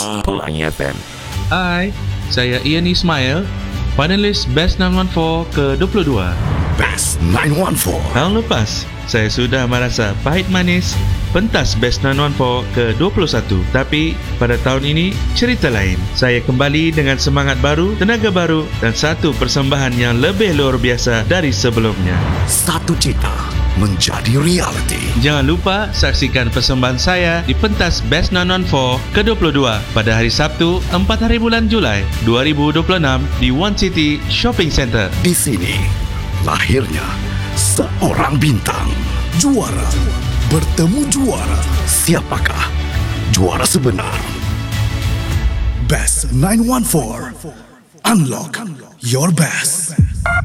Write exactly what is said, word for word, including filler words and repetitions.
Pelangi F M. Hai, saya Ian Ismail, panelis Best sembilan satu empat ke dua puluh dua. Best sembilan satu empat. Tahun lepas, saya sudah merasa pahit manis pentas Best sembilan satu empat ke dua puluh satu. Tapi pada tahun ini, cerita lain. Saya kembali dengan semangat baru, tenaga baru dan satu persembahan yang lebih luar biasa dari sebelumnya. Satu cita menjadi realiti. Jangan lupa saksikan persembahan saya di pentas Best sembilan satu empat ke dua puluh dua pada hari Sabtu empat hari bulan Julai dua ribu dua puluh enam di One City Shopping Centre. Di sini lahirnya seorang bintang, juara bertemu juara. Siapakah juara sebenar? Best sembilan satu empat. Unlock your best.